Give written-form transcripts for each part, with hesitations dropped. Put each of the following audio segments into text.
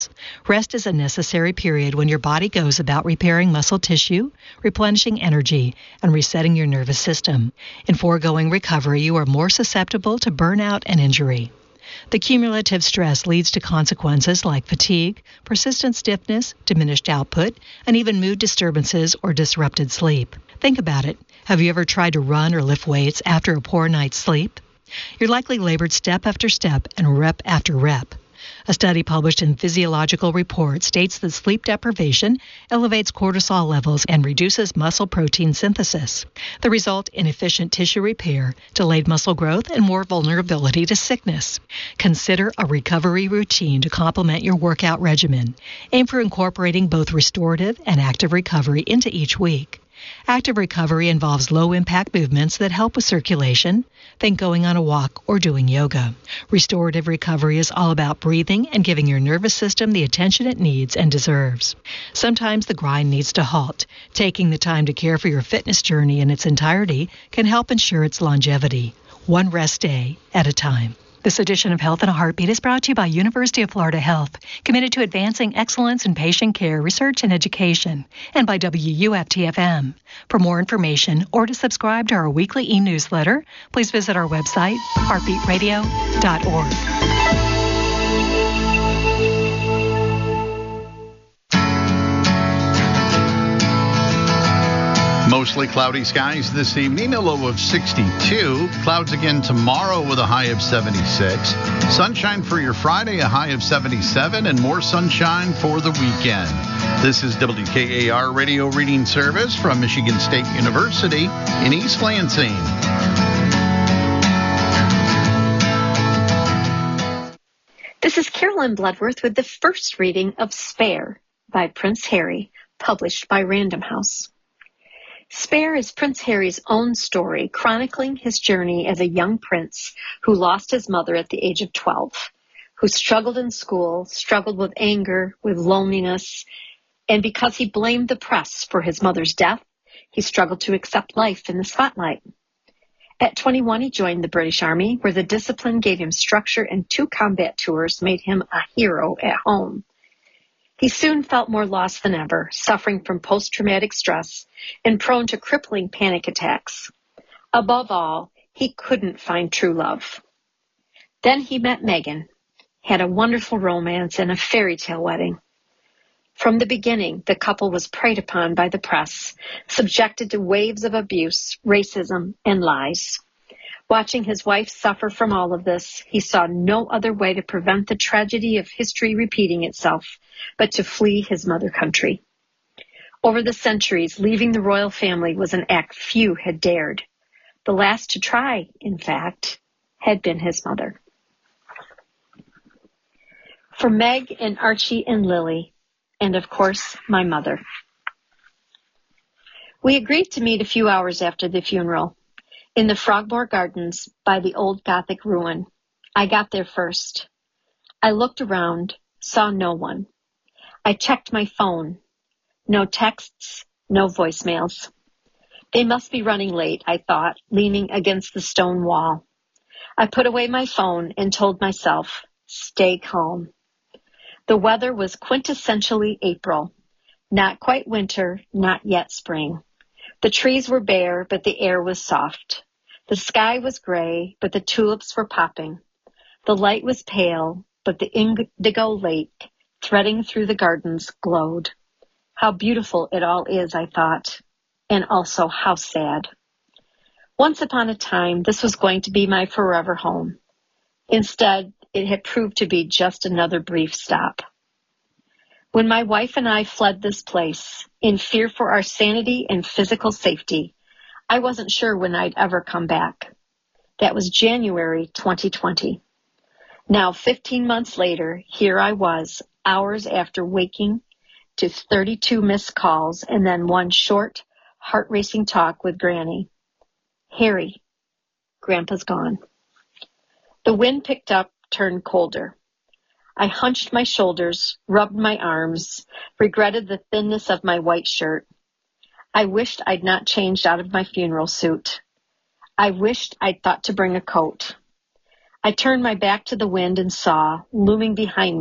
muscles. Rest is a necessary period when your body goes about repairing muscle tissue, replenishing energy, and resetting your nervous system. In foregoing recovery, you are more susceptible to burnout and injury. The cumulative stress leads to consequences like fatigue, persistent stiffness, diminished output, and even mood disturbances or disrupted sleep. Think about it. Have you ever tried to run or lift weights after a poor night's sleep? You're likely labored step after step and rep after rep. A study published in Physiological Reports states that sleep deprivation elevates cortisol levels and reduces muscle protein synthesis. The result, inefficient tissue repair, delayed muscle growth, and more vulnerability to sickness. Consider a recovery routine to complement your workout regimen. Aim for incorporating both restorative and active recovery into each week. Active recovery involves low-impact movements that help with circulation. Think going on a walk or doing yoga. Restorative recovery is all about breathing and giving your nervous system the attention it needs and deserves. Sometimes the grind needs to halt. Taking the time to care for your fitness journey in its entirety can help ensure its longevity, one rest day at a time. This edition of Health in a Heartbeat is brought to you by University of Florida Health, committed to advancing excellence in patient care, research, and education, and by WUFT-FM. For more information or to subscribe to our weekly e-newsletter, please visit our website, heartbeatradio.org. Mostly cloudy skies this evening, a low of 62. Clouds again tomorrow with a high of 76. Sunshine for your Friday, a high of 77, and more sunshine for the weekend. This is WKAR Radio Reading Service from Michigan State University in East Lansing. This is Carolyn Bloodworth with the first reading of Spare by Prince Harry, published by Random House. Spare is Prince Harry's own story, chronicling his journey as a young prince who lost his mother at the age of 12, who struggled in school, struggled with anger, with loneliness, and because he blamed the press for his mother's death, he struggled to accept life in the spotlight. At 21, he joined the British Army, where the discipline gave him structure and 2 combat tours made him a hero at home. He soon felt more lost than ever, suffering from post-traumatic stress and prone to crippling panic attacks. Above all, he couldn't find true love. Then he met Meghan, had a wonderful romance and a fairy tale wedding. From the beginning, the couple was preyed upon by the press, subjected to waves of abuse, racism, and lies. Watching his wife suffer from all of this, he saw no other way to prevent the tragedy of history repeating itself, but to flee his mother country. Over the centuries, leaving the royal family was an act few had dared. The last to try, in fact, had been his mother. For Meg and Archie and Lily, and of course, my mother. We agreed to meet a few hours after the funeral, in the Frogmore Gardens by the old Gothic ruin. I got there first. I looked around, saw no one. I checked my phone. No texts, no voicemails. They must be running late, I thought, leaning against the stone wall. I put away my phone and told myself, stay calm. The weather was quintessentially April. Not quite winter, not yet spring. The trees were bare, but the air was soft. The sky was gray, but the tulips were popping. The light was pale, but the indigo lake, threading through the gardens, glowed. How beautiful it all is, I thought, and also how sad. Once upon a time, this was going to be my forever home. Instead, it had proved to be just another brief stop. When my wife and I fled this place, in fear for our sanity and physical safety, I wasn't sure when I'd ever come back. That was January 2020. Now, 15 months later, here I was, hours after waking to 32 missed calls and then one short, heart-racing talk with Granny. Harry, Grandpa's gone. The wind picked up, turned colder. I hunched my shoulders, rubbed my arms, regretted the thinness of my white shirt. I wished I'd not changed out of my funeral suit. I wished I'd thought to bring a coat. I turned my back to the wind and saw, looming behind me,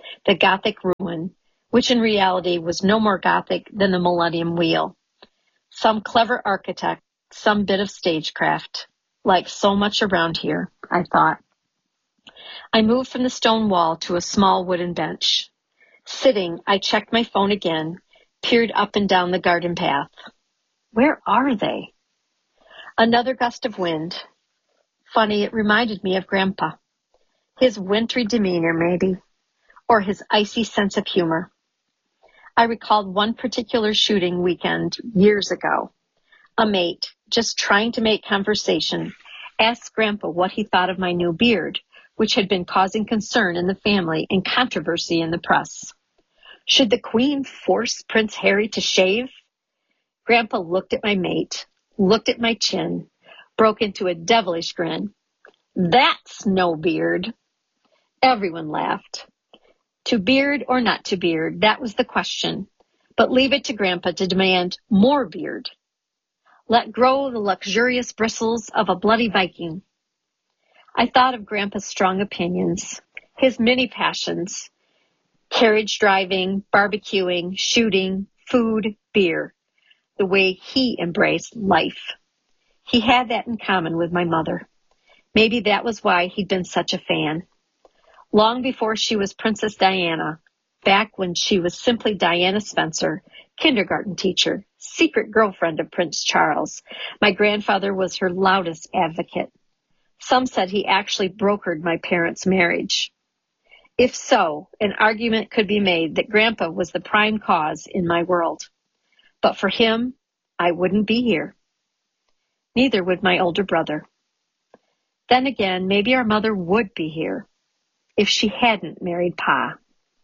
the Gothic ruin, which in reality was no more Gothic than the Millennium Wheel. Some clever architect, some bit of stagecraft, like so much around here, I thought. I moved from the stone wall to a small wooden bench. Sitting, I checked my phone again, peered up and down the garden path. Where are they? Another gust of wind. Funny, it reminded me of Grandpa. His wintry demeanor, maybe, or his icy sense of humor. I recalled one particular shooting weekend years ago. A mate, just trying to make conversation, asked Grandpa what he thought of my new beard, which had been causing concern in the family and controversy in the press. Should the Queen force Prince Harry to shave? Grandpa looked at my mate, looked at my chin, broke into a devilish grin. That's no beard. Everyone laughed. To beard or not to beard, that was the question. But leave it to Grandpa to demand more beard. Let grow the luxurious bristles of a bloody Viking. I thought of Grandpa's strong opinions, his many passions, carriage driving, barbecuing, shooting, food, beer, the way he embraced life. He had that in common with my mother. Maybe that was why he'd been such a fan. Long before she was Princess Diana, back when she was simply Diana Spencer, kindergarten teacher, secret girlfriend of Prince Charles, my grandfather was her loudest advocate. Some said he actually brokered my parents' marriage. If so, an argument could be made that Grandpa was the prime cause in my world. But for him, I wouldn't be here. Neither would my older brother. Then again, maybe our mother would be here if she hadn't married Pa.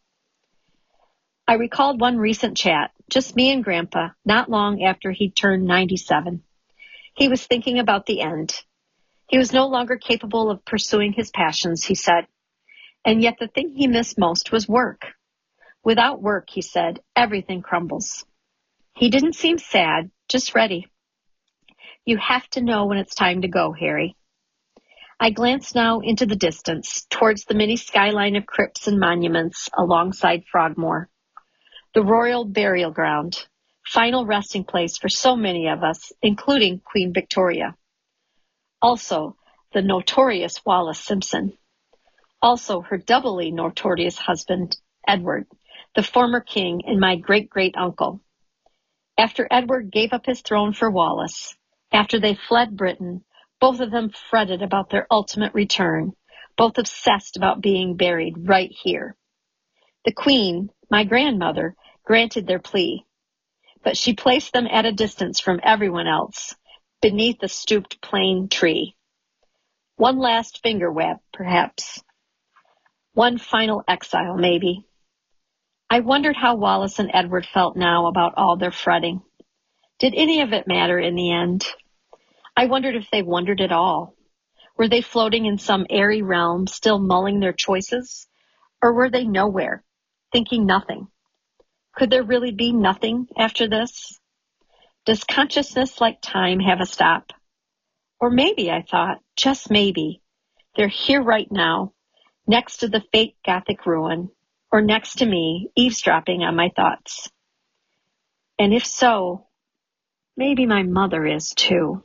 I recalled one recent chat, just me and Grandpa, not long after he'd turned 97. He was thinking about the end. He was no longer capable of pursuing his passions, he said, and yet the thing he missed most was work. Without work, he said, everything crumbles. He didn't seem sad, just ready. You have to know when it's time to go, Harry. I glanced now into the distance, towards the mini skyline of crypts and monuments alongside Frogmore. The royal burial ground, final resting place for so many of us, including Queen Victoria. Also, the notorious Wallis Simpson. Also, her doubly notorious husband, Edward, the former king and my great-great-uncle. After Edward gave up his throne for Wallis, after they fled Britain, both of them fretted about their ultimate return, both obsessed about being buried right here. The Queen, my grandmother, granted their plea, but she placed them at a distance from everyone else, beneath the stooped plane tree. One last finger wag, perhaps. One final exile, maybe. I wondered how Wallis and Edward felt now about all their fretting. Did any of it matter in the end? I wondered if they wondered at all. Were they floating in some airy realm, still mulling their choices? Or were they nowhere, thinking nothing? Could there really be nothing after this? Does consciousness, like time, have a stop? Or maybe, I thought, just maybe, they're here right now, next to the fake Gothic ruin, or next to me, eavesdropping on my thoughts. And if so, maybe my mother is too.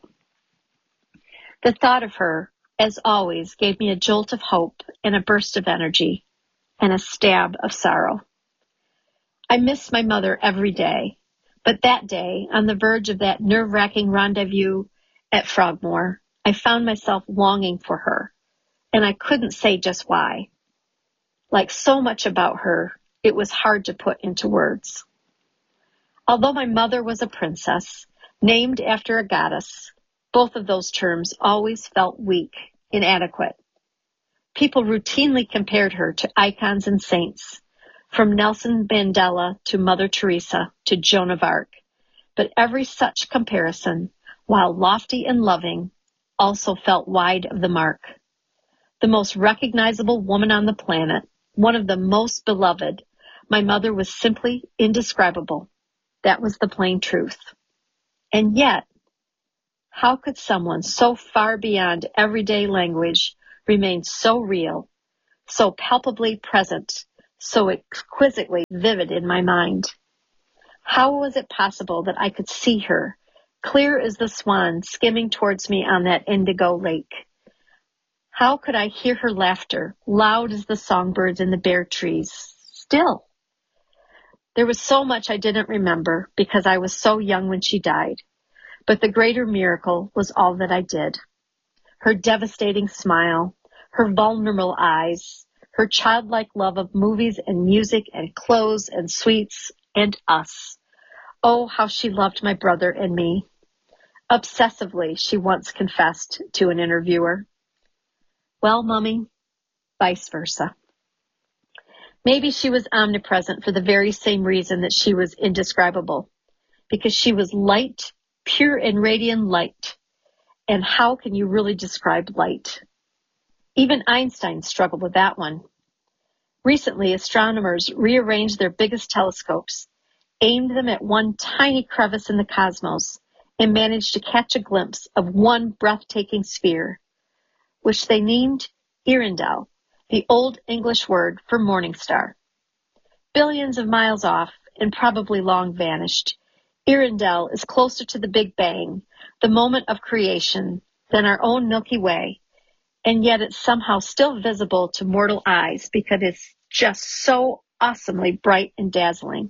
The thought of her, as always, gave me a jolt of hope and a burst of energy and a stab of sorrow. I miss my mother every day, but that day, on the verge of that nerve-wracking rendezvous at Frogmore, I found myself longing for her, and I couldn't say just why. Like so much about her, it was hard to put into words. Although my mother was a princess, named after a goddess, both of those terms always felt weak, inadequate. People routinely compared her to icons and saints, from Nelson Mandela to Mother Teresa to Joan of Arc. But every such comparison, while lofty and loving, also felt wide of the mark. The most recognizable woman on the planet, one of the most beloved, my mother was simply indescribable. That was the plain truth. And yet, how could someone so far beyond everyday language remain so real, so palpably present, so exquisitely vivid in my mind. How was it possible that I could see her, clear as the swan skimming towards me on that indigo lake? How could I hear her laughter, loud as the songbirds in the bare trees, still? There was so much I didn't remember because I was so young when she died. But the greater miracle was all that I did. Her devastating smile, her vulnerable eyes, her childlike love of movies and music and clothes and sweets and us. Oh, how she loved my brother and me. Obsessively, she once confessed to an interviewer. Well, Mummy, vice versa. Maybe she was omnipresent for the very same reason that she was indescribable, because she was light, pure and radiant light. And how can you really describe light? Even Einstein struggled with that one. Recently, astronomers rearranged their biggest telescopes, aimed them at one tiny crevice in the cosmos, and managed to catch a glimpse of one breathtaking sphere, which they named Earendel, the Old English word for morning star. Billions of miles off and probably long vanished, Earendel is closer to the Big Bang, the moment of creation, than our own Milky Way, and yet it's somehow still visible to mortal eyes because it's just so awesomely bright and dazzling.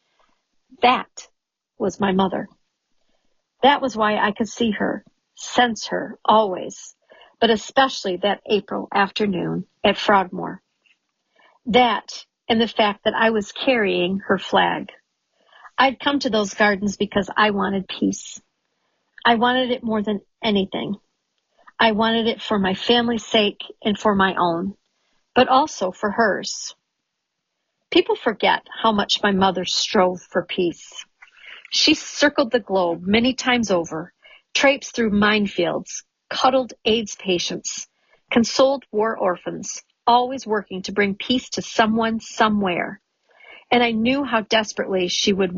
That was my mother. That was why I could see her, sense her, always, but especially that April afternoon at Frogmore. That and the fact that I was carrying her flag. I'd come to those gardens because I wanted peace. I wanted it more than anything. I wanted it for my family's sake and for my own, but also for hers. People forget how much my mother strove for peace. She circled the globe many times over, traipsed through minefields, cuddled AIDS patients, consoled war orphans, always working to bring peace to someone somewhere. And I knew how desperately she would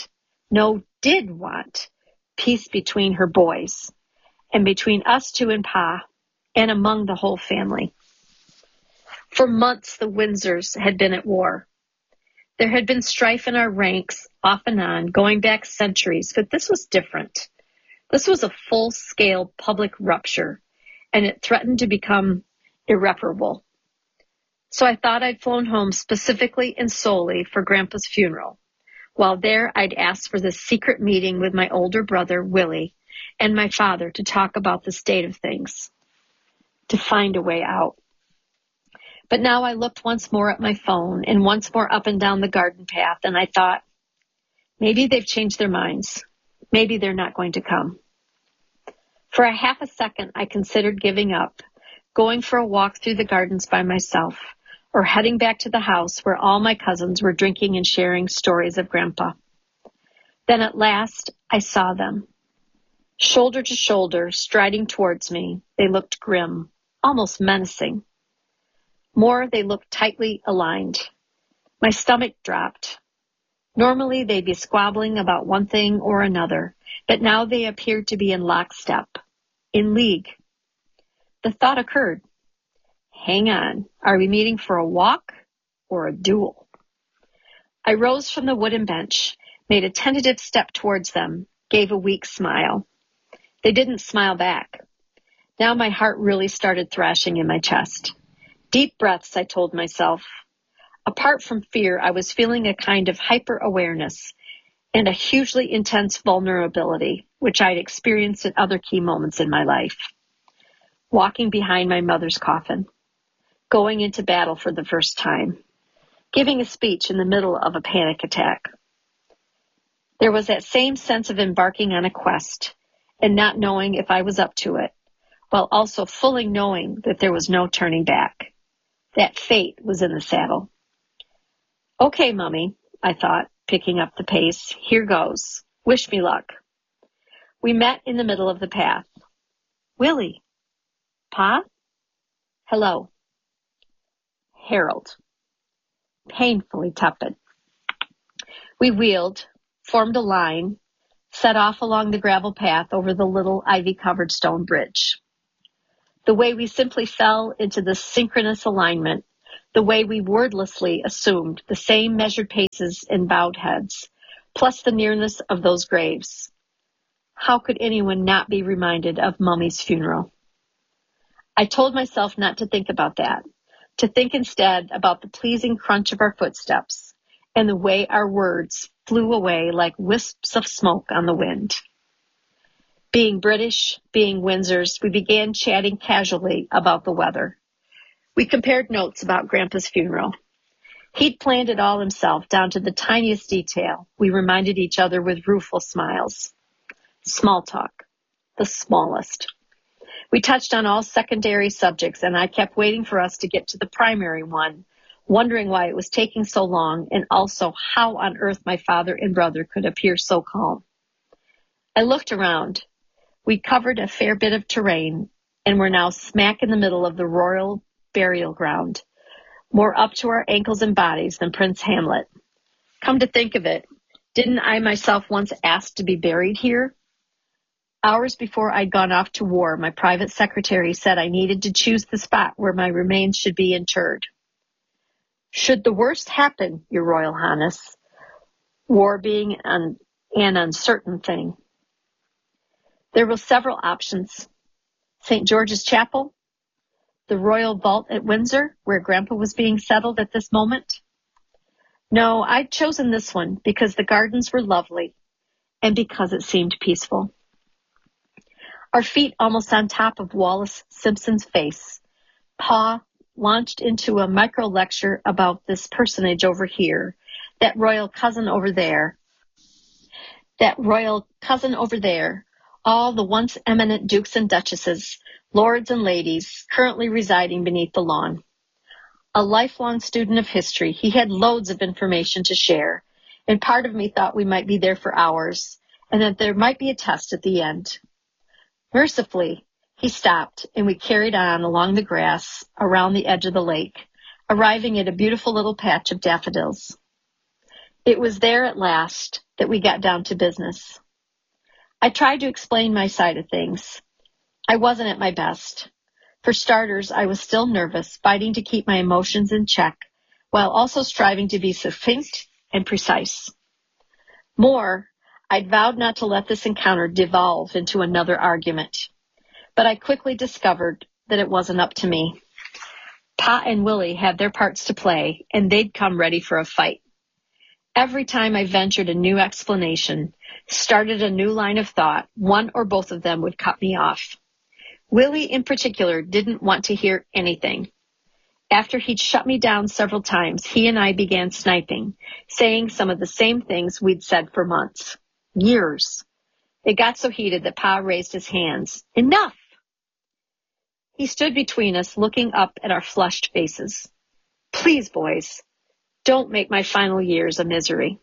did want, peace between her boys, and between us two and Pa, and among the whole family. For months, the Windsors had been at war. There had been strife in our ranks, off and on, going back centuries, but this was different. This was a full-scale public rupture, and it threatened to become irreparable. So I thought I'd flown home specifically and solely for Grandpa's funeral. While there, I'd asked for this secret meeting with my older brother, Willie, and my father to talk about the state of things, to find a way out. But now I looked once more at my phone and once more up and down the garden path, and I thought, maybe they've changed their minds. Maybe they're not going to come. For a half a second, I considered giving up, going for a walk through the gardens by myself, or heading back to the house where all my cousins were drinking and sharing stories of Grandpa. Then at last, I saw them. Shoulder to shoulder, striding towards me, they looked grim, almost menacing. More, they looked tightly aligned. My stomach dropped. Normally, they'd be squabbling about one thing or another, but now they appeared to be in lockstep, in league. The thought occurred. Hang on, are we meeting for a walk or a duel? I rose from the wooden bench, made a tentative step towards them, gave a weak smile. They didn't smile back. Now my heart really started thrashing in my chest. Deep breaths, I told myself. Apart from fear, I was feeling a kind of hyper-awareness and a hugely intense vulnerability, which I'd experienced at other key moments in my life. Walking behind my mother's coffin, going into battle for the first time, giving a speech in the middle of a panic attack. There was that same sense of embarking on a quest and not knowing if I was up to it, while also fully knowing that there was no turning back. That fate was in the saddle. Okay, Mummy, I thought, picking up the pace. Here goes. Wish me luck. We met in the middle of the path. Willie. Pa? Hello. Harold. Painfully tepid. We wheeled, formed a line, set off along the gravel path over the little ivy-covered stone bridge. The way we simply fell into this synchronous alignment, the way we wordlessly assumed the same measured paces and bowed heads, plus the nearness of those graves. How could anyone not be reminded of Mummy's funeral? I told myself not to think about that, to think instead about the pleasing crunch of our footsteps and the way our words flew away like wisps of smoke on the wind. Being British, being Windsors, we began chatting casually about the weather. We compared notes about Grandpa's funeral. He'd planned it all himself, down to the tiniest detail. We reminded each other with rueful smiles. Small talk, the smallest. We touched on all secondary subjects, and I kept waiting for us to get to the primary one, wondering why it was taking so long, and also how on earth my father and brother could appear so calm. I looked around. We covered a fair bit of terrain, and were now smack in the middle of the royal burial ground, more up to our ankles and bodies than Prince Hamlet. Come to think of it, didn't I myself once ask to be buried here? Hours before I'd gone off to war, my private secretary said I needed to choose the spot where my remains should be interred. Should the worst happen, Your Royal Highness, war being an uncertain thing. There were several options. St. George's Chapel, the Royal Vault at Windsor, where Grandpa was being settled at this moment. No, I'd chosen this one because the gardens were lovely and because it seemed peaceful. Our feet almost on top of Wallace Simpson's face, Pa launched into a micro-lecture about this personage over here, that royal cousin over there, all the once eminent dukes and duchesses, lords and ladies, currently residing beneath the lawn. A lifelong student of history, he had loads of information to share, and part of me thought we might be there for hours, and that there might be a test at the end. Mercifully, he stopped, and we carried on along the grass around the edge of the lake, arriving at a beautiful little patch of daffodils. It was there at last that we got down to business. I tried to explain my side of things. I wasn't at my best. For starters, I was still nervous, fighting to keep my emotions in check, while also striving to be succinct and precise. More, I'd vowed not to let this encounter devolve into another argument. But I quickly discovered that it wasn't up to me. Pa and Willie had their parts to play, and they'd come ready for a fight. Every time I ventured a new explanation, started a new line of thought, one or both of them would cut me off. Willie in particular didn't want to hear anything. After he'd shut me down several times, he and I began sniping, saying some of the same things we'd said for months. Years. It got so heated that Pa raised his hands. Enough! He stood between us, looking up at our flushed faces. Please, boys, don't make my final years a misery.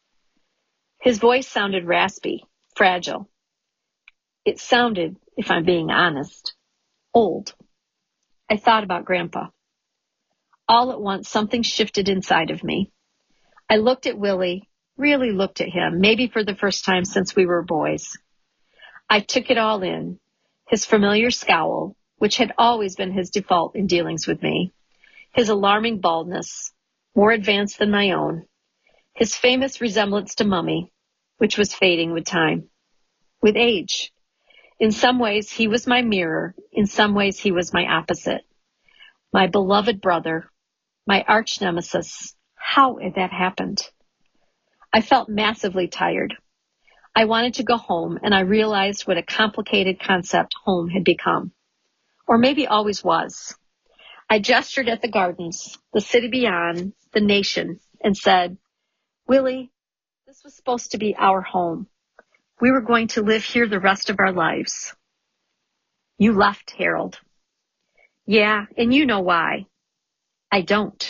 His voice sounded raspy, fragile. It sounded, if I'm being honest, old. I thought about Grandpa. All at once, something shifted inside of me. I looked at Willie, really looked at him, maybe for the first time since we were boys. I took it all in, his familiar scowl, which had always been his default in dealings with me, his alarming baldness, more advanced than my own, his famous resemblance to Mummy, which was fading with time, with age. In some ways, he was my mirror. In some ways, he was my opposite. My beloved brother, my arch nemesis. How had that happened? I felt massively tired. I wanted to go home, and I realized what a complicated concept home had become. Or maybe always was. I gestured at the gardens, the city beyond, the nation, and said, Willie, this was supposed to be our home. We were going to live here the rest of our lives. You left, Harold. Yeah, and you know why. I don't.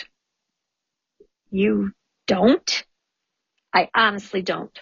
You don't? I honestly don't.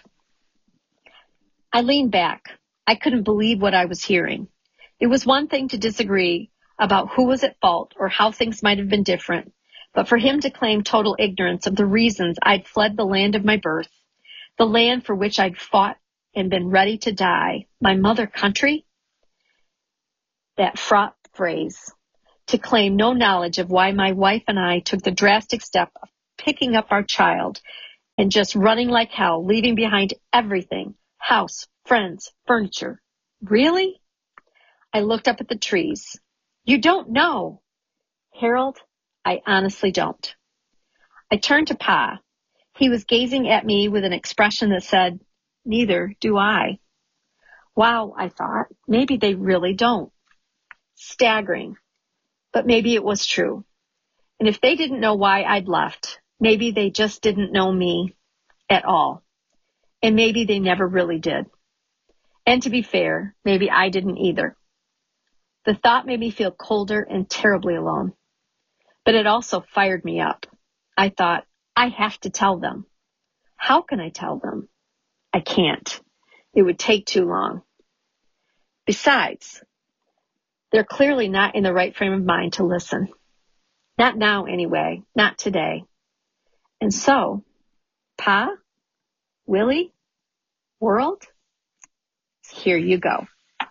I leaned back. I couldn't believe what I was hearing. It was one thing to disagree about who was at fault or how things might have been different, but for him to claim total ignorance of the reasons I'd fled the land of my birth, the land for which I'd fought and been ready to die, my mother country? That fraught phrase, to claim no knowledge of why my wife and I took the drastic step of picking up our child and just running like hell, leaving behind everything, house, friends, furniture. Really? I looked up at the trees. You don't know. Harold, I honestly don't. I turned to Pa. He was gazing at me with an expression that said, neither do I. Wow, I thought, maybe they really don't. Staggering. But maybe it was true. And if they didn't know why I'd left, maybe they just didn't know me at all. And maybe they never really did. And to be fair, maybe I didn't either. The thought made me feel colder and terribly alone. But it also fired me up. I thought, I have to tell them. How can I tell them? I can't. It would take too long. Besides, they're clearly not in the right frame of mind to listen. Not now, anyway. Not today. And so, Pa, Willie, world, here you go.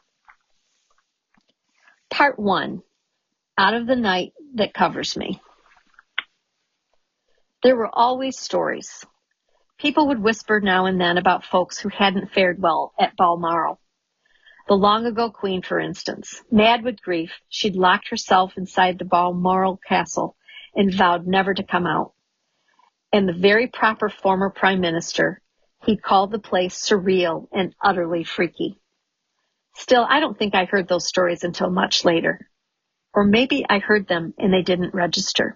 Part 1, Out of the Night That Covers Me. There were always stories. People would whisper now and then about folks who hadn't fared well at Balmoral. The long-ago queen, for instance. Mad with grief, she'd locked herself inside the Balmoral castle and vowed never to come out. And the very proper former prime minister, he'd called the place surreal and utterly freaky. Still, I don't think I heard those stories until much later. Or maybe I heard them and they didn't register.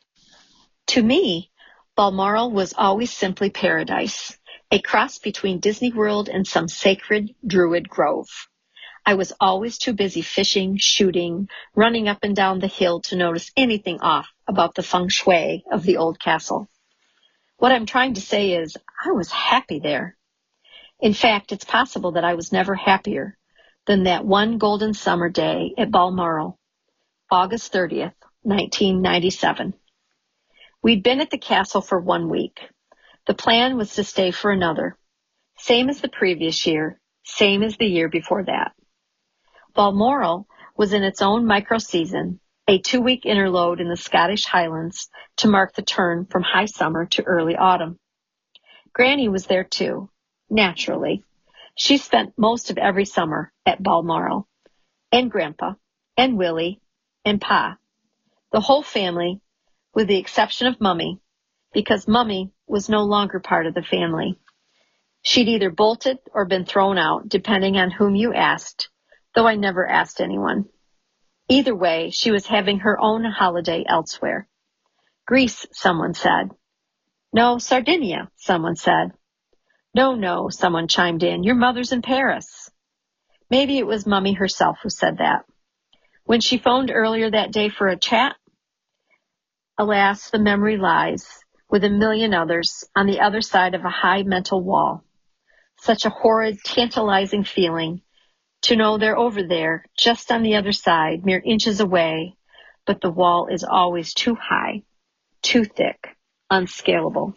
To me, Balmoral was always simply paradise, a cross between Disney World and some sacred druid grove. I was always too busy fishing, shooting, running up and down the hill to notice anything off about the feng shui of the old castle. What I'm trying to say is I was happy there. In fact, it's possible that I was never happier than that one golden summer day at Balmoral, August 30th, 1997. We'd been at the castle for 1 week. The plan was to stay for another. Same as the previous year, same as the year before that. Balmoral was in its own micro-season, a 2-week interlude in the Scottish Highlands to mark the turn from high summer to early autumn. Granny was there too, naturally. She spent most of every summer at Balmoral, and Grandpa, and Willie, and Pa. The whole family, with the exception of Mummy, because Mummy was no longer part of the family. She'd either bolted or been thrown out, depending on whom you asked, though I never asked anyone. Either way, she was having her own holiday elsewhere. Greece, someone said. No, Sardinia, someone said. No, someone chimed in. Your mother's in Paris. Maybe it was Mummy herself who said that. When she phoned earlier that day for a chat, alas, the memory lies, with a million others, on the other side of a high mental wall. Such a horrid, tantalizing feeling to know they're over there, just on the other side, mere inches away, but the wall is always too high, too thick, unscalable.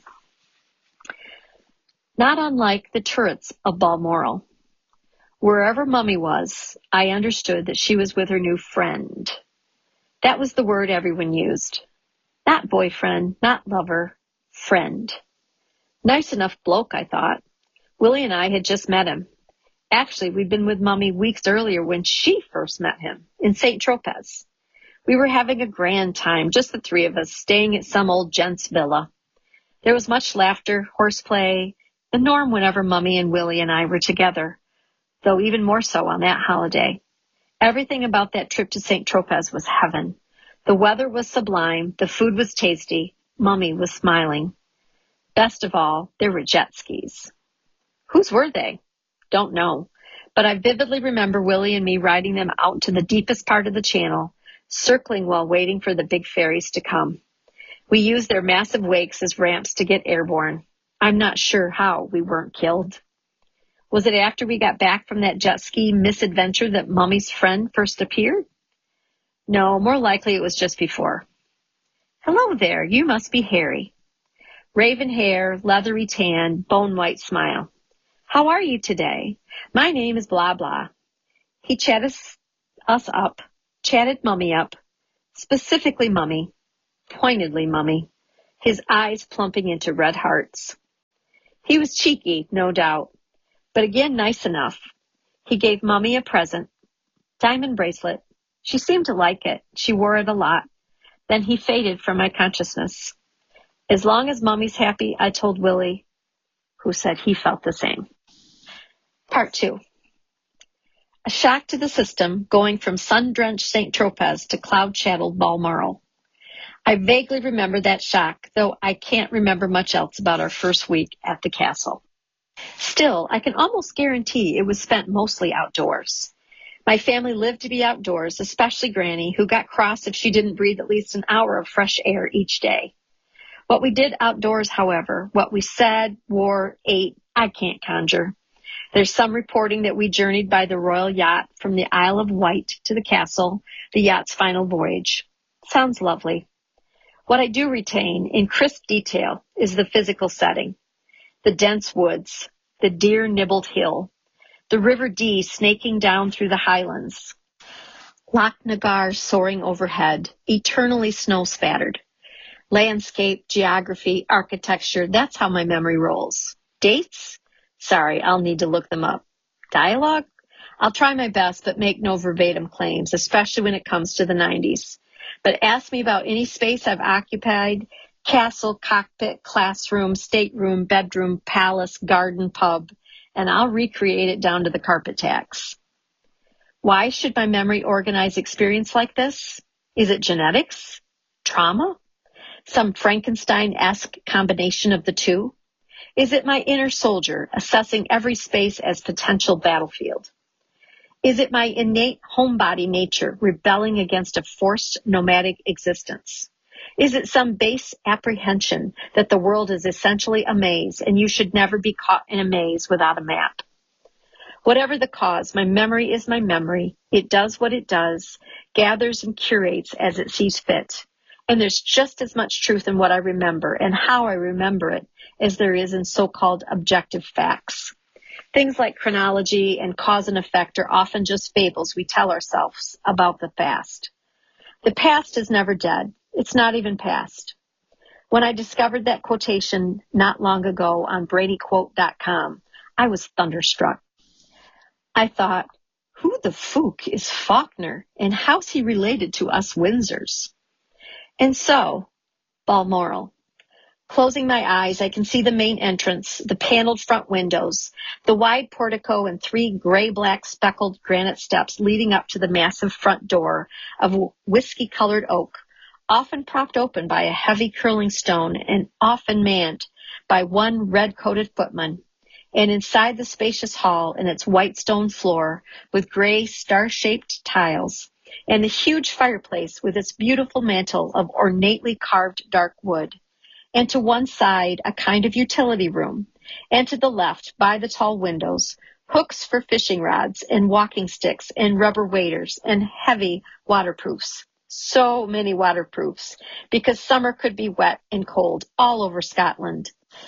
Not unlike the turrets of Balmoral. Wherever Mummy was, I understood that she was with her new friend. That was the word everyone used. Not boyfriend, not lover, friend. Nice enough bloke, I thought. Willie and I had just met him. Actually, we'd been with Mummy weeks earlier when she first met him, in St. Tropez. We were having a grand time, just the three of us, staying at some old gent's villa. There was much laughter, horseplay, the norm whenever Mummy and Willie and I were together, though even more so on that holiday. Everything about that trip to St. Tropez was heaven. The weather was sublime, the food was tasty, Mummy was smiling. Best of all, there were jet skis. Whose were they? Don't know, but I vividly remember Willie and me riding them out to the deepest part of the channel, circling while waiting for the big ferries to come. We used their massive wakes as ramps to get airborne. I'm not sure how we weren't killed. Was it after we got back from that jet ski misadventure that Mummy's friend first appeared? No, more likely it was just before. Hello there, you must be Harry. Raven hair, leathery tan, bone-white smile. How are you today? My name is blah blah. He chatted us up, chatted Mummy up, Specifically Mummy, pointedly Mummy, his eyes plumping into red hearts. He was cheeky, no doubt, but again nice enough. He gave Mummy a present, diamond bracelet. She seemed to like it. She wore it a lot. Then he faded from my consciousness. As long as Mummy's happy, I told Willie, who said he felt the same. Part 2. A shock to the system, going from sun-drenched St. Tropez to cloud-shadowed Balmoral. I vaguely remember that shock, though I can't remember much else about our first week at the castle. Still, I can almost guarantee it was spent mostly outdoors. My family lived to be outdoors, especially Granny, who got cross if she didn't breathe at least an hour of fresh air each day. What we did outdoors, however, what we said, wore, ate, I can't conjure. There's some reporting that we journeyed by the royal yacht from the Isle of Wight to the castle, the yacht's final voyage. Sounds lovely. What I do retain in crisp detail is the physical setting. The dense woods, the deer-nibbled hill, the River Dee snaking down through the highlands, Loch Nagar soaring overhead, eternally snow-spattered. Landscape, geography, architecture, that's how my memory rolls. Dates? Sorry, I'll need to look them up. Dialogue? I'll try my best, but make no verbatim claims, especially when it comes to the 90s. But ask me about any space I've occupied, castle, cockpit, classroom, stateroom, bedroom, palace, garden, pub, and I'll recreate it down to the carpet tacks. Why should my memory organize experience like this? Is it genetics? Trauma? Some Frankenstein-esque combination of the two? Is it my inner soldier assessing every space as potential battlefield? Is it my innate homebody nature rebelling against a forced nomadic existence? Is it some base apprehension that the world is essentially a maze and you should never be caught in a maze without a map? Whatever the cause, my memory is my memory. It does what it does, gathers and curates as it sees fit. And there's just as much truth in what I remember and how I remember it as there is in so-called objective facts. Things like chronology and cause and effect are often just fables we tell ourselves about the past. The past is never dead. It's not even past. When I discovered that quotation not long ago on BradyQuote.com, I was thunderstruck. I thought, who the fook is Faulkner and how's he related to us Windsors? And so, Balmoral. Closing my eyes, I can see the main entrance, the paneled front windows, the wide portico and 3 gray-black speckled granite steps leading up to the massive front door of whiskey-colored oak, often propped open by a heavy curling stone and often manned by one red-coated footman. And inside the spacious hall and its white stone floor with gray star-shaped tiles, and the huge fireplace with its beautiful mantel of ornately carved dark wood, and to one side a kind of utility room, and to the left, by the tall windows, hooks for fishing rods and walking sticks and rubber waders and heavy waterproofs. So many waterproofs, because summer could be wet and cold all over Scotland.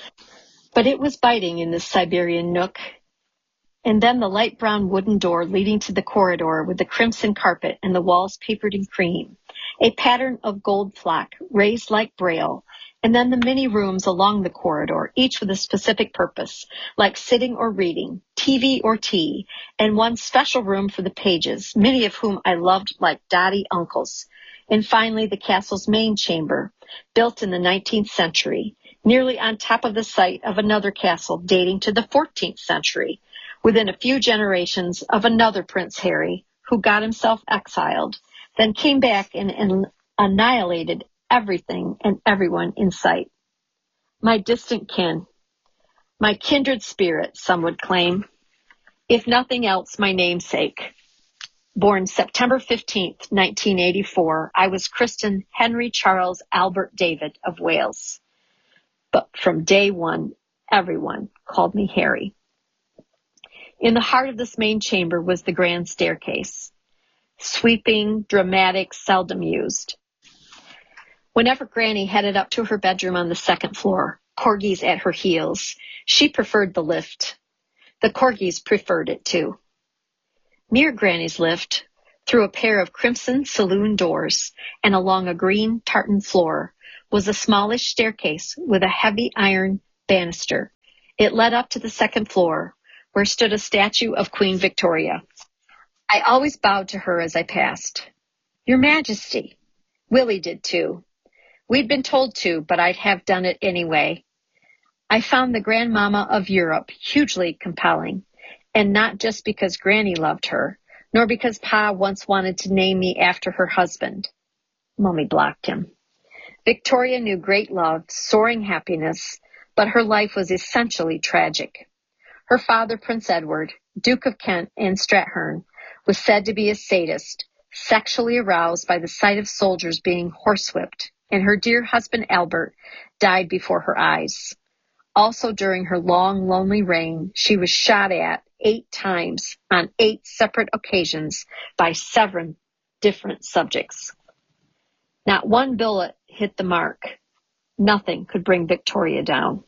But it was biting in this Siberian nook. And then the light brown wooden door leading to the corridor with the crimson carpet and the walls papered in cream, a pattern of gold flock raised like braille, and then the many rooms along the corridor, each with a specific purpose, like sitting or reading, TV or tea, and one special room for the pages, many of whom I loved like dotty uncles. And finally, the castle's main chamber, built in the 19th century, nearly on top of the site of another castle dating to the 14th century, within a few generations of another Prince Harry, who got himself exiled, then came back and annihilated everything and everyone in sight. My distant kin, my kindred spirit, some would claim, if nothing else, my namesake. Born September 15th, 1984, I was christened Henry Charles Albert David of Wales. But from day one, everyone called me Harry. In the heart of this main chamber was the grand staircase. Sweeping, dramatic, seldom used. Whenever Granny headed up to her bedroom on the second floor, corgis at her heels, she preferred the lift. The corgis preferred it too. Near Granny's lift, Through a pair of crimson saloon doors and along a green tartan floor was a smallish staircase with a heavy iron banister. It led up to the second floor, where stood a statue of Queen Victoria. I always bowed to her as I passed. Your Majesty. Willie did too. We'd been told to, but I'd have done it anyway. I found the Grandmama of Europe hugely compelling, and not just because Granny loved her, nor because Pa once wanted to name me after her husband. Mummy blocked him. Victoria knew great love, soaring happiness, but her life was essentially tragic. Her father, Prince Edward, Duke of Kent and Strathearn, was said to be a sadist, sexually aroused by the sight of soldiers being horsewhipped, and her dear husband Albert died before her eyes. Also during her long, lonely reign, she was shot at 8 times on 8 separate occasions by 7 different subjects. Not one bullet hit the mark. Nothing could bring Victoria down.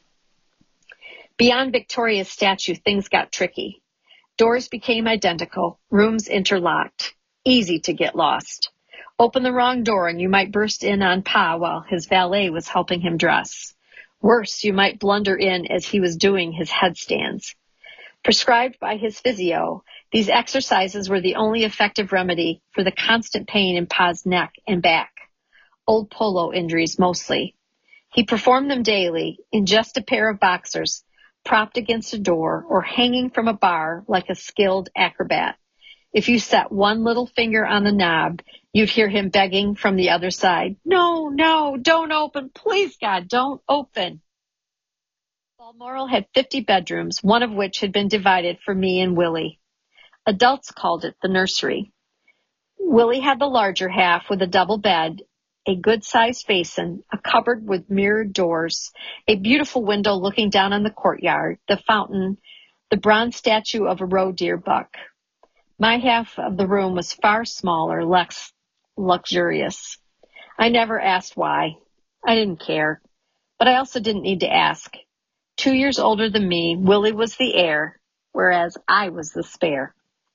Beyond Victoria's statue, things got tricky. Doors became identical, rooms interlocked, easy to get lost. Open the wrong door and you might burst in on Pa while his valet was helping him dress. Worse, you might blunder in as he was doing his headstands. Prescribed by his physio, these exercises were the only effective remedy for the constant pain in Pa's neck and back. Old polo injuries mostly. He performed them daily in just a pair of boxers, propped against a door or hanging from a bar like a skilled acrobat. If you set one little finger on the knob, you'd hear him begging from the other side, "No, no, don't open. Please, God, don't open." Balmoral had 50 bedrooms, one of which had been divided for me and Willie. Adults called it the nursery. Willie had the larger half with a double bed, a good-sized basin, a cupboard with mirrored doors, a beautiful window looking down on the courtyard, the fountain, the bronze statue of a roe deer buck. My half of the room was far smaller, less luxurious. I never asked why. I didn't care. But I also didn't need to ask. 2 years older than me, Willie was the heir, whereas I was the spare.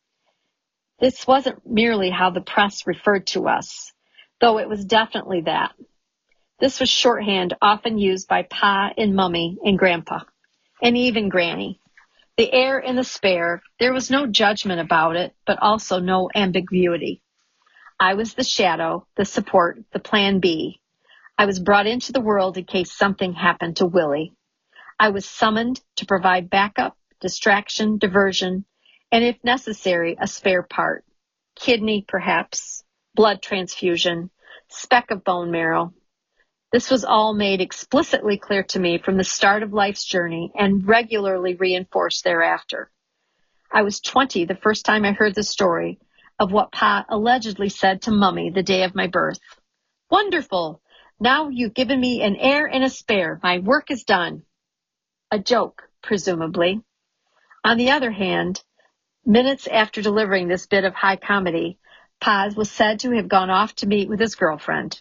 This wasn't merely how the press referred to us, though it was definitely that. This was shorthand often used by Pa and Mummy and Grandpa, and even Granny. The heir and the spare, there was no judgment about it, but also no ambiguity. I was the shadow, the support, the plan B. I was brought into the world in case something happened to Willie. I was summoned to provide backup, distraction, diversion, and if necessary, a spare part. Kidney, perhaps, blood transfusion, speck of bone marrow. This was all made explicitly clear to me from the start of life's journey and regularly reinforced thereafter. I was 20 the first time I heard the story of what Pa allegedly said to Mummy the day of my birth. "Wonderful! Now you've given me an heir and a spare. My work is done." A joke, presumably. On the other hand, minutes after delivering this bit of high comedy, Pa was said to have gone off to meet with his girlfriend.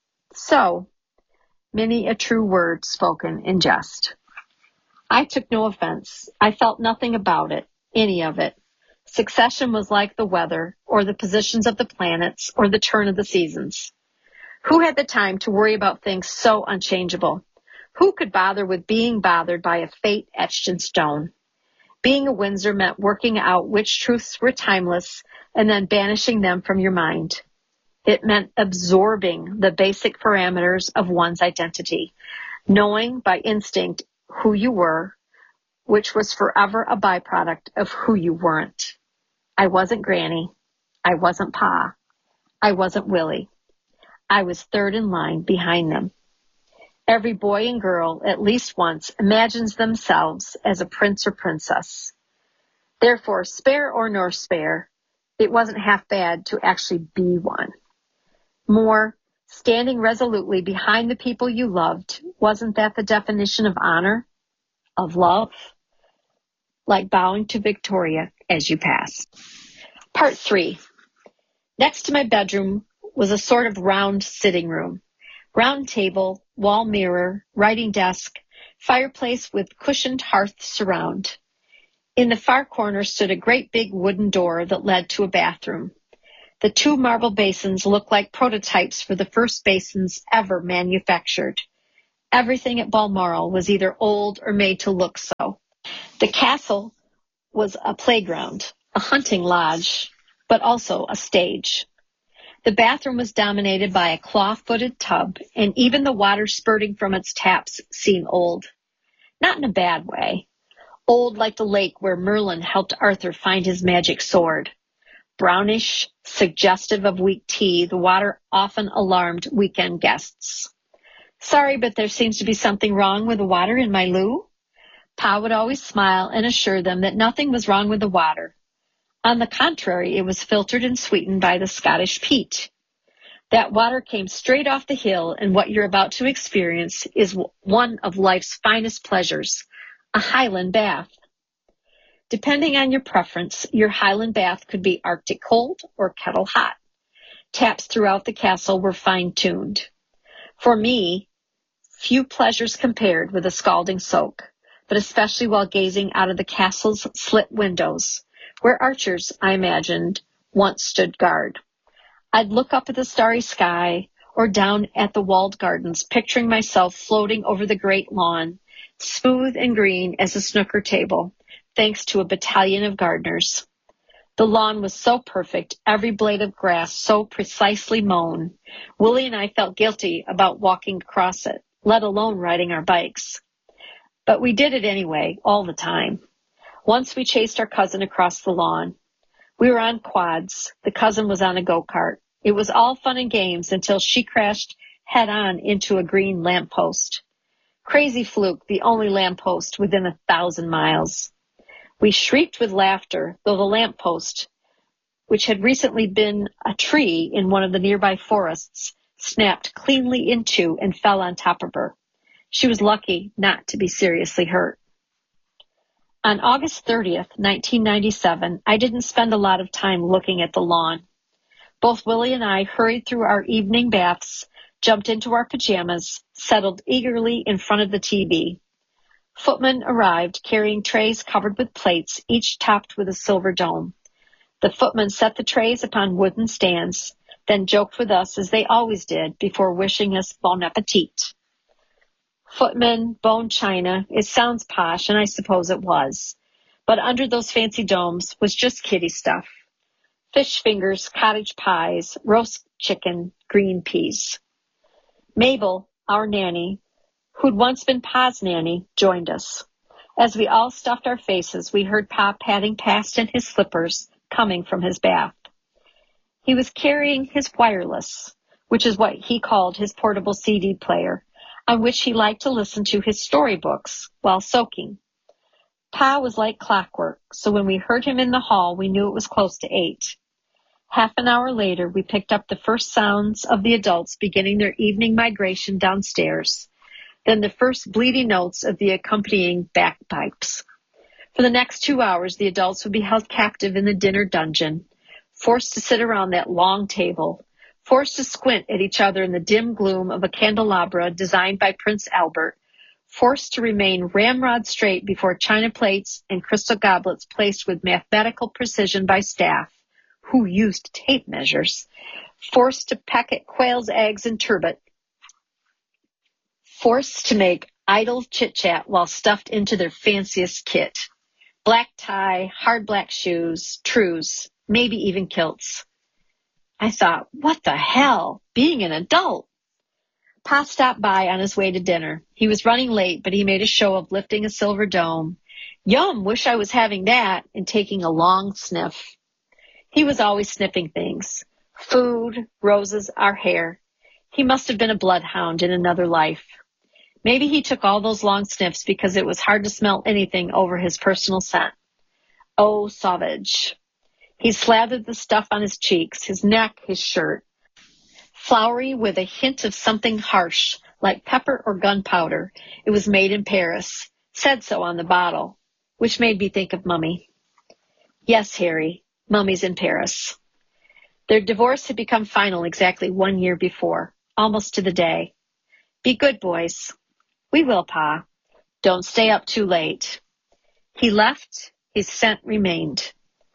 So, many a true word spoken in jest. I took no offense. I felt nothing about it, any of it. Succession was like the weather, or the positions of the planets, or the turn of the seasons. Who had the time to worry about things so unchangeable? Who could bother with being bothered by a fate etched in stone? Being a Windsor meant working out which truths were timeless and then banishing them from your mind. It meant absorbing the basic parameters of one's identity, knowing by instinct who you were, which was forever a byproduct of who you weren't. I wasn't Granny. I wasn't Pa. I wasn't Willie. I was third in line behind them. Every boy and girl, at least once, imagines themselves as a prince or princess. Therefore, spare or no spare, it wasn't half bad to actually be one. More, standing resolutely behind the people you loved, wasn't that the definition of honor? Of love? Like bowing to Victoria as you passed. Part 3. Next to my bedroom was a sort of round sitting room. Round table, wall mirror, writing desk, fireplace with cushioned hearth surround. In the far corner stood a great big wooden door that led to a bathroom. The 2 marble basins looked like prototypes for the first basins ever manufactured. Everything at Balmoral was either old or made to look so. The castle was a playground, a hunting lodge, but also a stage. The bathroom was dominated by a claw-footed tub, and even the water spurting from its taps seemed old. Not in a bad way. Old like the lake where Merlin helped Arthur find his magic sword. Brownish, suggestive of weak tea, the water often alarmed weekend guests. Sorry, but there seems to be something wrong with the water in my loo. Pa would always smile and assure them that nothing was wrong with the water. On the contrary, it was filtered and sweetened by the Scottish peat. That water came straight off the hill, and what you're about to experience is one of life's finest pleasures, a Highland bath. Depending on your preference, your Highland bath could be Arctic cold or kettle hot. Taps throughout the castle were fine-tuned. For me, few pleasures compared with a scalding soak, but especially while gazing out of the castle's slit windows, where archers, I imagined, once stood guard. I'd look up at the starry sky or down at the walled gardens, picturing myself floating over the great lawn, smooth and green as a snooker table, thanks to a battalion of gardeners. The lawn was so perfect, every blade of grass so precisely mown. Willie and I felt guilty about walking across it, let alone riding our bikes. But we did it anyway, all the time. Once we chased our cousin across the lawn. We were on quads. The cousin was on a go-kart. It was all fun and games until she crashed head-on into a green lamppost. Crazy fluke, the only lamppost within 1,000 miles. We shrieked with laughter, though the lamppost, which had recently been a tree in one of the nearby forests, snapped cleanly in two and fell on top of her. She was lucky not to be seriously hurt. On August 30th, 1997, I didn't spend a lot of time looking at the lawn. Both Willie and I hurried through our evening baths, jumped into our pajamas, settled eagerly in front of the TV. Footmen arrived carrying trays covered with plates, each topped with a silver dome. The footmen set the trays upon wooden stands, then joked with us as they always did before wishing us bon appetit. Footmen, bone china, it sounds posh, and I suppose it was. But under those fancy domes was just kiddie stuff. Fish fingers, cottage pies, roast chicken, green peas. Mabel, our nanny, who'd once been Pa's nanny, joined us. As we all stuffed our faces, we heard Pa padding past in his slippers, coming from his bath. He was carrying his wireless, which is what he called his portable CD player, on which he liked to listen to his storybooks while soaking. Pa was like clockwork, so when we heard him in the hall, we knew it was close to 8. Half an hour later, we picked up the first sounds of the adults beginning their evening migration downstairs, then the first bleedy notes of the accompanying bagpipes. For the next 2 hours, the adults would be held captive in the dinner dungeon, forced to sit around that long table, forced to squint at each other in the dim gloom of a candelabra designed by Prince Albert, forced to remain ramrod straight before china plates and crystal goblets placed with mathematical precision by staff, who used tape measures, forced to peck at quail's eggs and turbot, forced to make idle chit-chat while stuffed into their fanciest kit. Black tie, hard black shoes, trews, maybe even kilts. I thought, what the hell? Being an adult. Pa stopped by on his way to dinner. He was running late, but he made a show of lifting a silver dome. Yum, wish I was having that, and taking a long sniff. He was always sniffing things. Food, roses, our hair. He must have been a bloodhound in another life. Maybe he took all those long sniffs because it was hard to smell anything over his personal scent. Oh, sauvage. He slathered the stuff on his cheeks, his neck, his shirt. Floury with a hint of something harsh, like pepper or gunpowder. It was made in Paris. Said so on the bottle, which made me think of Mummy. Yes, Harry, Mummy's in Paris. Their divorce had become final exactly 1 year before, almost to the day. Be good, boys. We will, Pa. Don't stay up too late. He left. His scent remained.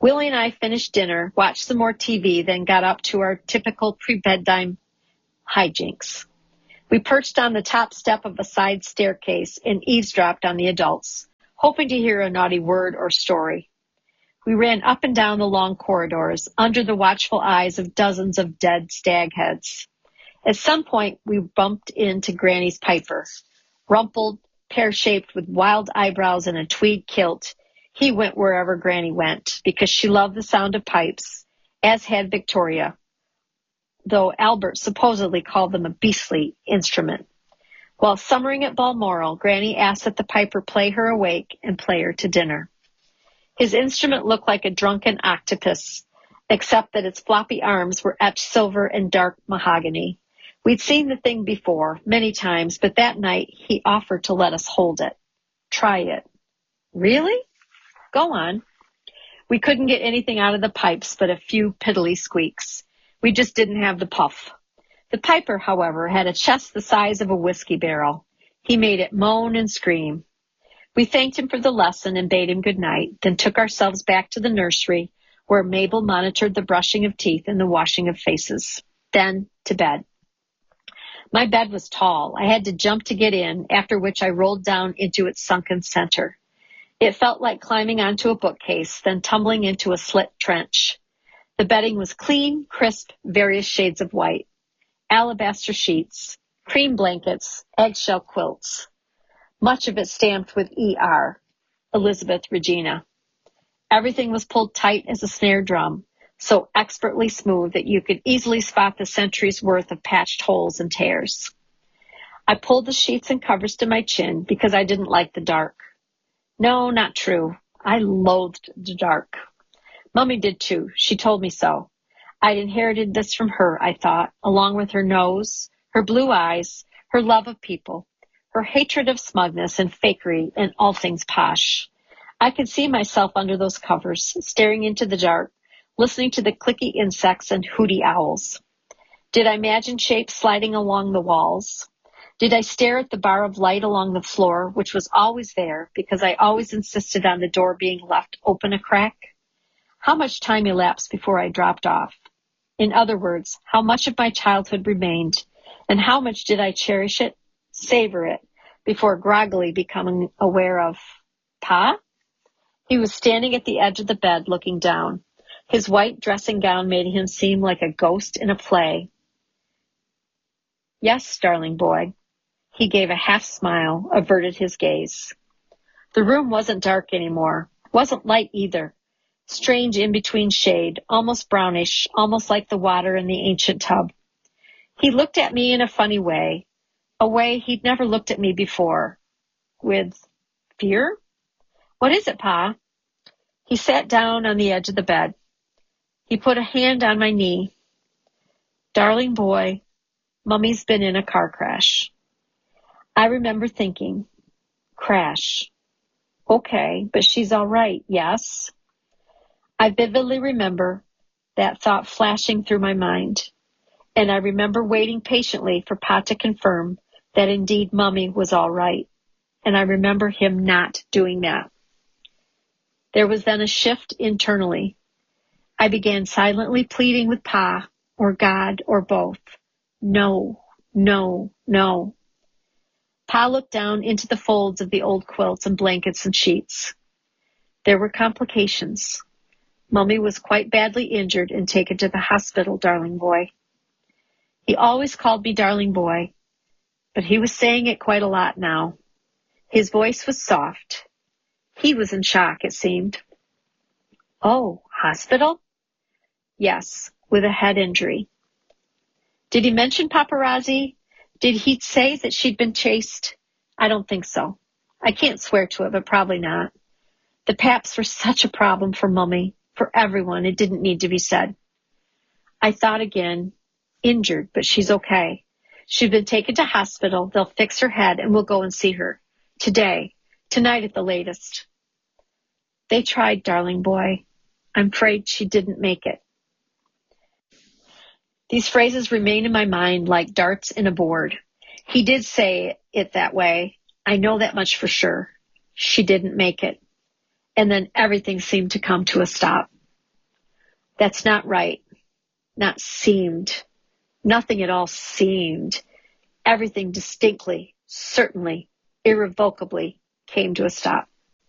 Willie and I finished dinner, watched some more TV, then got up to our typical pre-bedtime hijinks. We perched on the top step of a side staircase and eavesdropped on the adults, hoping to hear a naughty word or story. We ran up and down the long corridors, under the watchful eyes of dozens of dead stag heads. At some point, we bumped into Granny's Piper. Rumpled, pear-shaped, with wild eyebrows and a tweed kilt, he went wherever Granny went, because she loved the sound of pipes, as had Victoria, though Albert supposedly called them a beastly instrument. While summering at Balmoral, Granny asked that the piper play her awake and play her to dinner. His instrument looked like a drunken octopus, except that its floppy arms were etched silver and dark mahogany. We'd seen the thing before, many times, but that night he offered to let us hold it. Try it. Really? Go on. We couldn't get anything out of the pipes but a few piddly squeaks. We just didn't have the puff. The piper, however, had a chest the size of a whiskey barrel. He made it moan and scream. We thanked him for the lesson and bade him good night, then took ourselves back to the nursery, where Mabel monitored the brushing of teeth and the washing of faces. Then to bed. My bed was tall. I had to jump to get in, after which I rolled down into its sunken center. It felt like climbing onto a bookcase, then tumbling into a slit trench. The bedding was clean, crisp, various shades of white. Alabaster sheets, cream blankets, eggshell quilts. Much of it stamped with E.R., Elizabeth Regina. Everything was pulled tight as a snare drum, so expertly smooth that you could easily spot the century's worth of patched holes and tears. I pulled the sheets and covers to my chin because I didn't like the dark. No, not true. I loathed the dark. Mummy did too. She told me so. I'd inherited this from her, I thought, along with her nose, her blue eyes, her love of people, her hatred of smugness and fakery and all things posh. I could see myself under those covers, staring into the dark, listening to the clicky insects and hooty owls. Did I imagine shapes sliding along the walls? Did I stare at the bar of light along the floor, which was always there because I always insisted on the door being left open a crack? How much time elapsed before I dropped off? In other words, how much of my childhood remained, and how much did I cherish it, savor it, before groggily becoming aware of Pa? He was standing at the edge of the bed looking down. His white dressing gown made him seem like a ghost in a play. Yes, darling boy. He gave a half smile, averted his gaze. The room wasn't dark anymore, wasn't light either. Strange in-between shade, almost brownish, almost like the water in the ancient tub. He looked at me in a funny way, a way he'd never looked at me before. With fear? What is it, Pa? He sat down on the edge of the bed. He put a hand on my knee. Darling boy, Mummy's been in a car crash. I remember thinking, crash. Okay, but she's all right, yes? I vividly remember that thought flashing through my mind, and I remember waiting patiently for Pa to confirm that indeed Mummy was all right, and I remember him not doing that. There was then a shift internally. I began silently pleading with Pa, or God, or both. No, no, no. Pa looked down into the folds of the old quilts and blankets and sheets. There were complications. Mummy was quite badly injured and taken to the hospital, darling boy. He always called me darling boy, but he was saying it quite a lot now. His voice was soft. He was in shock, it seemed. Oh, hospital? Yes, with a head injury. Did he mention paparazzi? Did he say that she'd been chased? I don't think so. I can't swear to it, but probably not. The paps were such a problem for Mummy, for everyone. It didn't need to be said. I thought again, injured, but she's okay. She's been taken to hospital. They'll fix her head and we'll go and see her. Today, tonight at the latest. They tried, darling boy. I'm afraid she didn't make it. These phrases remain in my mind like darts in a board. He did say it that way. I know that much for sure. She didn't make it. And then everything seemed to come to a stop. That's not right. Not seemed. Nothing at all seemed. Everything distinctly, certainly, irrevocably came to a stop.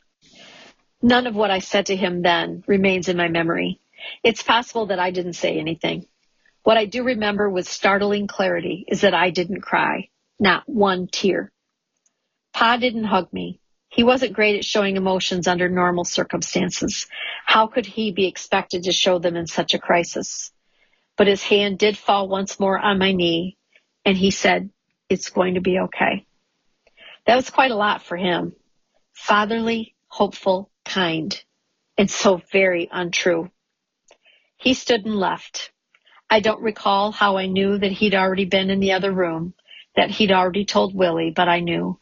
None of what I said to him then remains in my memory. It's possible that I didn't say anything. What I do remember with startling clarity is that I didn't cry. Not one tear. Pa didn't hug me. He wasn't great at showing emotions under normal circumstances. How could he be expected to show them in such a crisis? But his hand did fall once more on my knee, and he said, "It's going to be okay." That was quite a lot for him. Fatherly, hopeful, kind, and so very untrue. He stood and left. I don't recall how I knew that he'd already been in the other room, that he'd already told Willie, but I knew.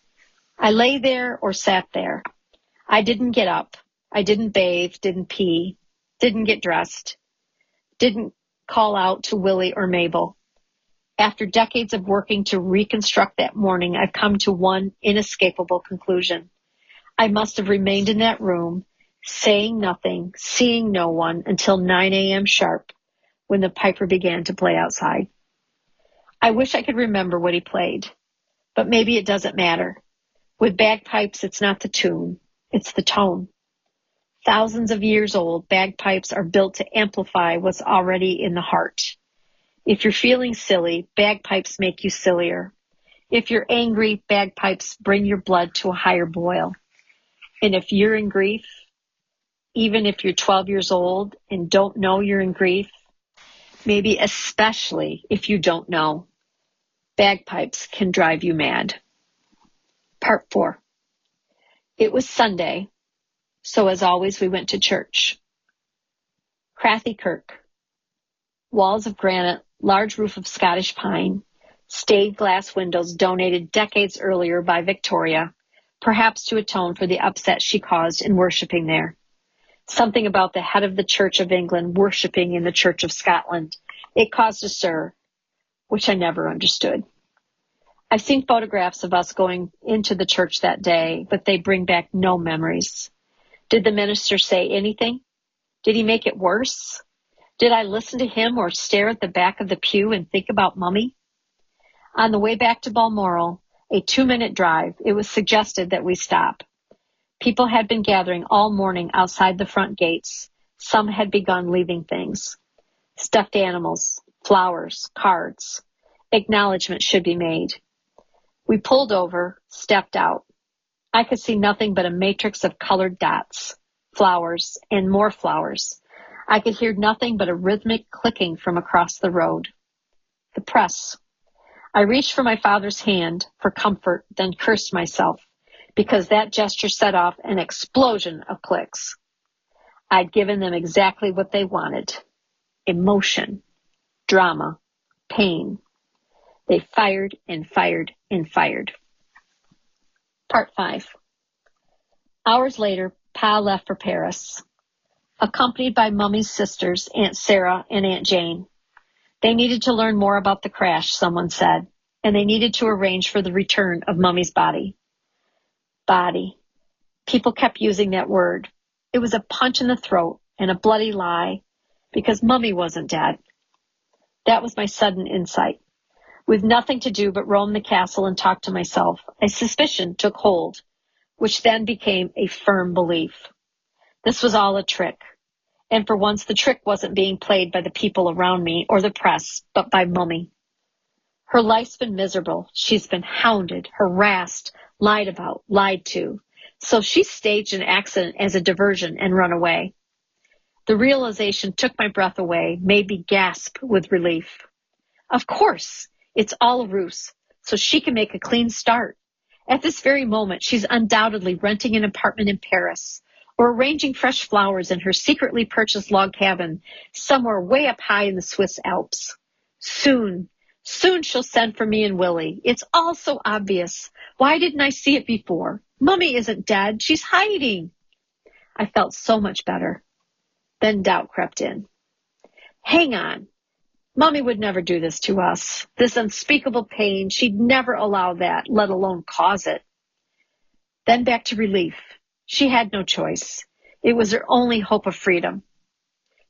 I lay there or sat there. I didn't get up. I didn't bathe, didn't pee, didn't get dressed, didn't call out to Willie or Mabel. After decades of working to reconstruct that morning, I've come to one inescapable conclusion. I must have remained in that room, saying nothing, seeing no one, until 9 a.m. sharp, when the piper began to play outside. I wish I could remember what he played, but maybe it doesn't matter. With bagpipes, it's not the tune, it's the tone. Thousands of years old, bagpipes are built to amplify what's already in the heart. If you're feeling silly, bagpipes make you sillier. If you're angry, bagpipes bring your blood to a higher boil. And if you're in grief, even if you're 12 years old and don't know you're in grief, maybe especially if you don't know, bagpipes can drive you mad. Part 4. It was Sunday, so as always we went to church. Crathie Kirk. Walls of granite, large roof of Scottish pine, stained glass windows donated decades earlier by Victoria, perhaps to atone for the upset she caused in worshipping there. Something about the head of the Church of England worshipping in the Church of Scotland. It caused a stir, which I never understood. I've seen photographs of us going into the church that day, but they bring back no memories. Did the minister say anything? Did he make it worse? Did I listen to him or stare at the back of the pew and think about Mummy? On the way back to Balmoral, a 2-minute drive, it was suggested that we stop. People had been gathering all morning outside the front gates. Some had begun leaving things. Stuffed animals, flowers, cards. Acknowledgement should be made. We pulled over, stepped out. I could see nothing but a matrix of colored dots, flowers, and more flowers. I could hear nothing but a rhythmic clicking from across the road. The press. I reached for my father's hand for comfort, then cursed myself, because that gesture set off an explosion of clicks. I'd given them exactly what they wanted. Emotion, drama, pain. They fired and fired and fired. Part 5. Hours later, Pa left for Paris, accompanied by Mummy's sisters, Aunt Sarah and Aunt Jane. They needed to learn more about the crash, someone said, and they needed to arrange for the return of Mummy's body. Body. People kept using that word. It was a punch in the throat and a bloody lie, because Mummy wasn't dead. That was my sudden insight. With nothing to do but roam the castle and talk to myself, a suspicion took hold, which then became a firm belief. This was all a trick, and for once the trick wasn't being played by the people around me or the press, but by Mummy. Her life's been miserable. She's been hounded, harassed, lied about, lied to. So she staged an accident as a diversion and run away. The realization took my breath away, made me gasp with relief. Of course, it's all a ruse, so she can make a clean start. At this very moment, she's undoubtedly renting an apartment in Paris or arranging fresh flowers in her secretly purchased log cabin somewhere way up high in the Swiss Alps. Soon she'll send for me and Willie. It's all so obvious. Why didn't I see it before? Mummy isn't dead. She's hiding. I felt so much better. Then doubt crept in. Hang on. Mummy would never do this to us. This unspeakable pain, she'd never allow that, let alone cause it. Then back to relief. She had no choice. It was her only hope of freedom.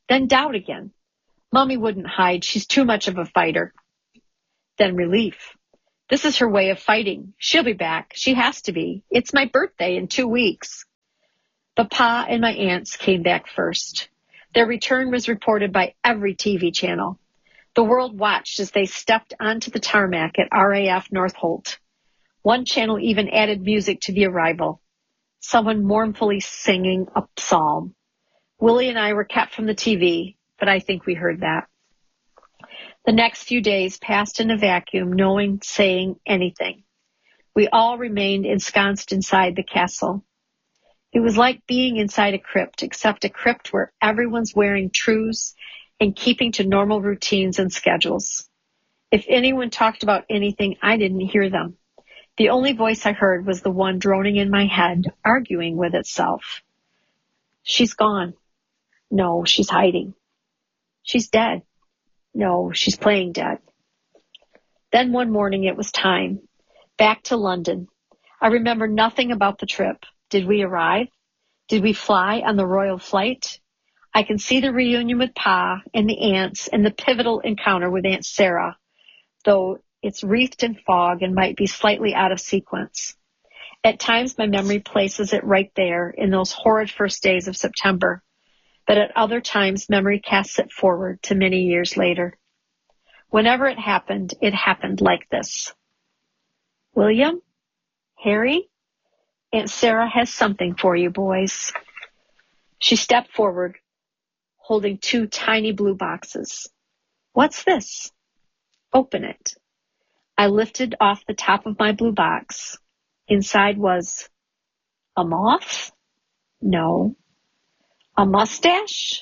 Then doubt again. Mommy wouldn't hide. She's too much of a fighter. Then relief. This is her way of fighting. She'll be back. She has to be. It's my birthday in 2 weeks. But Pa and my aunts came back first. Their return was reported by every TV channel. The world watched as they stepped onto the tarmac at RAF North Holt. One channel even added music to the arrival. Someone mournfully singing a psalm. Willie and I were kept from the TV, but I think we heard that. The next few days passed in a vacuum, no one saying anything. We all remained ensconced inside the castle. It was like being inside a crypt, except a crypt where everyone's wearing trues and keeping to normal routines and schedules. If anyone talked about anything, I didn't hear them. The only voice I heard was the one droning in my head, arguing with itself. She's gone. No, she's hiding. She's dead. No, she's playing dead. Then one morning it was time. Back to London. I remember nothing about the trip. Did we arrive? Did we fly on the royal flight? I can see the reunion with Pa and the aunts and the pivotal encounter with Aunt Sarah, though it's wreathed in fog and might be slightly out of sequence. At times my memory places it right there in those horrid first days of September, but at other times memory casts it forward to many years later. Whenever it happened like this. William? Harry? Aunt Sarah has something for you, boys. She stepped forward, holding 2 tiny blue boxes. What's this? Open it. I lifted off the top of my blue box. Inside was a moth? No. A mustache?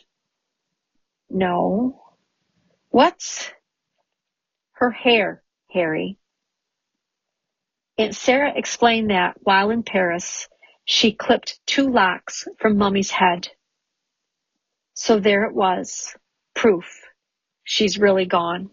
No. What's her hair, Harry? Aunt Sarah explained that while in Paris, she clipped 2 locks from Mummy's head. So there it was, proof. She's really gone.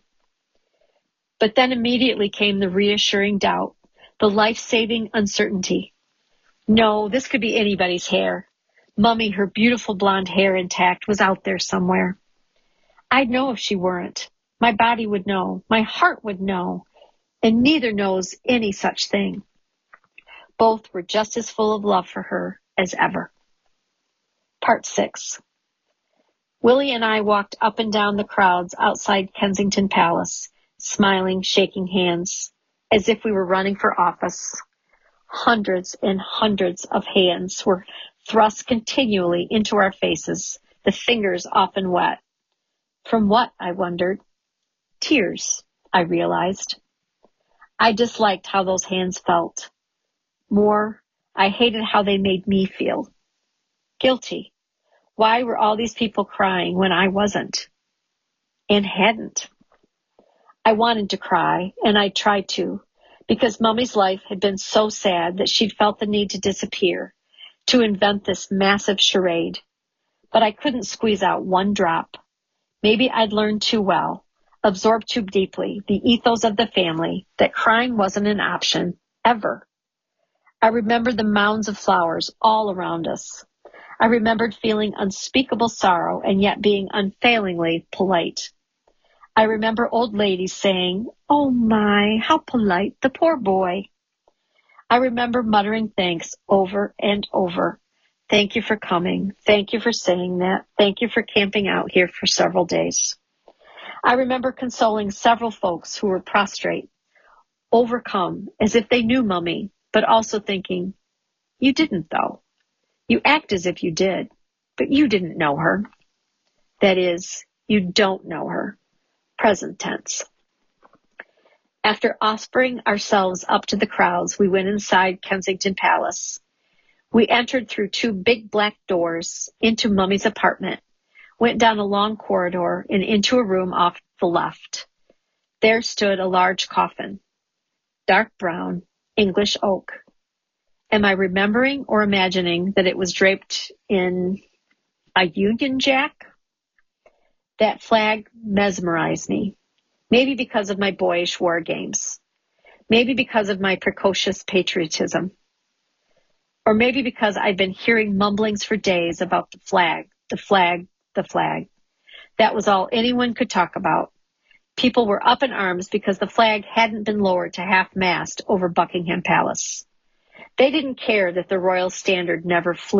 But then immediately came the reassuring doubt, the life-saving uncertainty. No, this could be anybody's hair. Mummy, her beautiful blonde hair intact, was out there somewhere. I'd know if she weren't. My body would know. My heart would know. And neither knows any such thing. Both were just as full of love for her as ever. Part 6. Willie and I walked up and down the crowds outside Kensington Palace, smiling, shaking hands, as if we were running for office. Hundreds and hundreds of hands were thrust continually into our faces, the fingers often wet. From what, I wondered? Tears, I realized. I disliked how those hands felt. More, I hated how they made me feel. Guilty. Why were all these people crying when I wasn't? And hadn't. I wanted to cry, and I tried to, because Mummy's life had been so sad that she'd felt the need to disappear, to invent this massive charade. But I couldn't squeeze out one drop. Maybe I'd learned too well, absorbed too deeply the ethos of the family, that crying wasn't an option, ever. I remembered the mounds of flowers all around us. I remembered feeling unspeakable sorrow and yet being unfailingly polite. I remember old ladies saying, "Oh my, how polite, the poor boy." I remember muttering thanks over and over. Thank you for coming. Thank you for saying that. Thank you for camping out here for several days. I remember consoling several folks who were prostrate, overcome, as if they knew Mummy, but also thinking, you didn't though. You act as if you did, but you didn't know her. That is, you don't know her. Present tense. After offering ourselves up to the crowds, we went inside Kensington Palace. We entered through 2 big black doors into Mummy's apartment, went down a long corridor and into a room off the left. There stood a large coffin, dark brown, English oak. Am I remembering or imagining that it was draped in a Union Jack? That flag mesmerized me, maybe because of my boyish war games, maybe because of my precocious patriotism, or maybe because I'd been hearing mumblings for days about the flag, the flag, the flag. That was all anyone could talk about. People were up in arms because the flag hadn't been lowered to half-mast over Buckingham Palace. They didn't care that the royal standard never flew